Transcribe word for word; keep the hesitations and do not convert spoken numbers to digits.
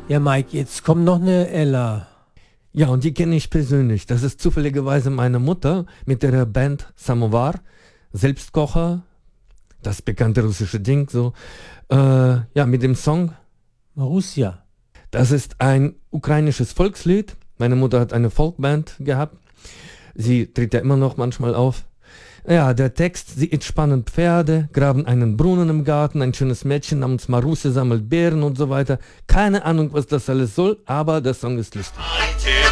Ja, Mike, jetzt kommt noch eine Ella. Ja, und die kenne ich persönlich. Das ist zufälligerweise meine Mutter mit der Band Samovar, Selbstkocher, das bekannte russische Ding, so. Äh, ja, mit dem Song. Marussia. Das ist ein ukrainisches Volkslied. Meine Mutter hat eine Folkband gehabt. Sie tritt ja immer noch manchmal auf. Ja, der Text: Sie entspannen Pferde, graben einen Brunnen im Garten, ein schönes Mädchen namens Marussia sammelt Beeren und so weiter. Keine Ahnung, was das alles soll, aber der Song ist lustig.